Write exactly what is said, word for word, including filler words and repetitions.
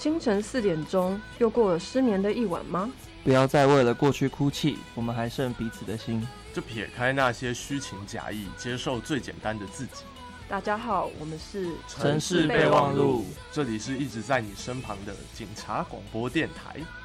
清晨四点钟，又过了失眠的一晚吗？ 不要再为了过去哭泣，我们还剩彼此的心。 就撇开那些虚情假意，接受最简单的自己。 大家好，我们是城市备忘录， 这里是一直在你身旁的警察广播电台。